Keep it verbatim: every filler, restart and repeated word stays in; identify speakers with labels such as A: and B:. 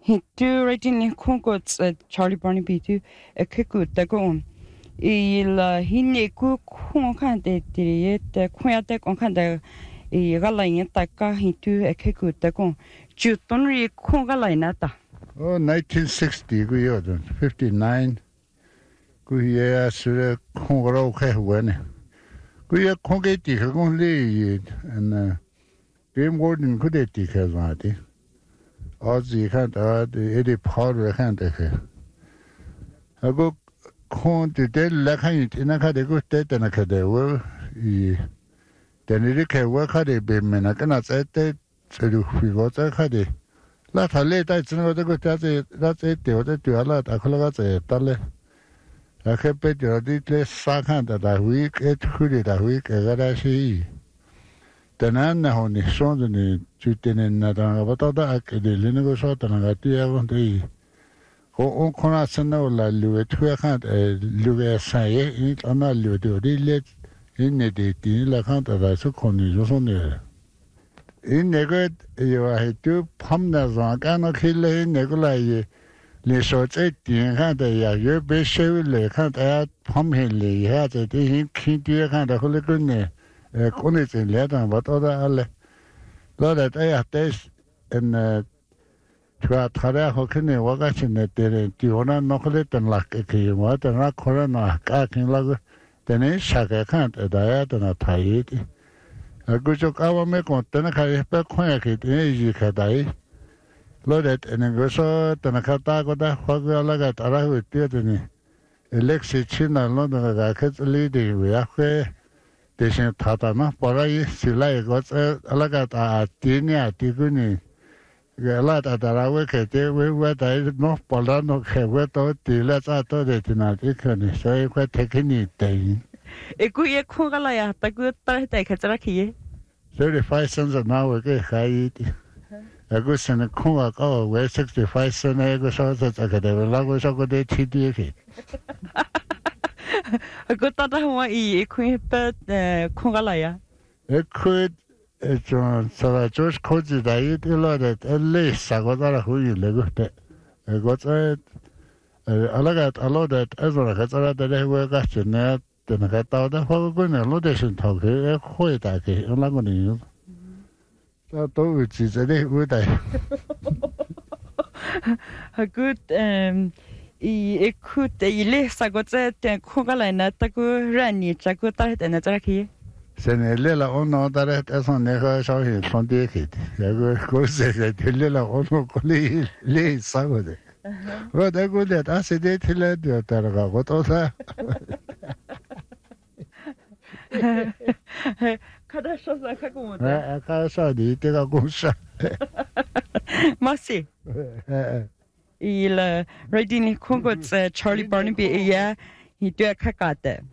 A: he do right in Congo's Charlie Barnaby to a kick the gone. Il hinne ku khon khan de de de khon de kon khan de e ga la yin ta ka hi tu e ke ku de kon ju ton ri khon ga la na ta
B: oh nineteen sixty ku yo don fifty-nine ku ye su khon ro khe wen ku ye khon ge ti ke kon le and game warden ku de ti ke ma ti ozi khan da de e powder khan de ke ago kon de de la khan ti na ka de ku te te na ka de wo i de ni ke wo ka de be me na ka na tse te tse du fi go tse ka de la tha le tai tse no de ku ta tse la tse te o de tu ala ta kho la ga tse ta le a ke pe de di le sa khan da da wi ke tu de da wi ke ga da shi de na na ho ni so de ni tu te ne na da ga ba ta da ke de le ne go so ta na ga ti ya go de ko on kona sano la lu tu khan lu ya sa ye in ana lu de de le in ne de ti la khan ta da su kon ni so ne in ne go yo ha tu pham na za ka na khil le ne go la ye le so che ti khan da ya ye be she le khan da pham he le ya de de hin khi ti khan da ko le ko ne ko ne che le da ba ta da le lo da ta ya tes en Tua tara hokene wakachine tere tiona nokle ten lak ke mo ten na korana ka kin lag tene shaka kan da ya tena thai ti agujo kawa me kon ten ka pe khon ke te ji ka dai lo det en go so ten ka ta ko da ho ga la ga tara hu ti te ni elexi china lo da ga ke li de we ya ke de shen ta ta na para yi silai go tse ala ga ta ti ni a ti ku ni la ta ta la we ke te we we ta no pala no ke we to ti la ta to de ti na ti ke ni so e kwa te ke ni te
A: e ku ye khon ga la ya ta ku ta ta ka tra ki
B: thirty-five cents an hour ke khai ti a ku se ne khon ga ka we sixty-five cents e go so ta ka de la go so ko de ti ti ke
A: a ku ta ta ho i e ku pe khon ga la ya
B: e ku John Sara George Koji da yi de la de le sa go da hu yi le go te e go tsa ala ga ala da azra ga tsara da le go ga che ne de na ga ta da ho go ne lo de shin ta ke e khoi da ke la go ni ta to u chi ze de u da
A: ha good um i ekute i le sa go tsa te khon ga la na ta ku ran ni cha ku ta de na tsara ki
B: se ne le la ono da re ta son ne ga sha hi son de ke ya go ko se se le la ono ko le le sa go de ro da go de ta se de te le de ta ga go to sa
A: ka da sha sa ka ko mo de
B: a ka sa de te ga go sa
A: merci il redini Congo Charlie Barnaby ya hi de ka ka de